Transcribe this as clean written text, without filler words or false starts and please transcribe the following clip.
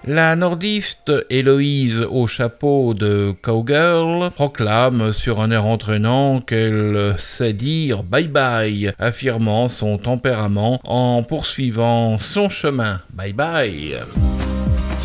La nordiste Héloïse au chapeau de cowgirl proclame sur un air entraînant qu'elle sait dire bye bye, affirmant son tempérament en poursuivant son chemin. Bye bye.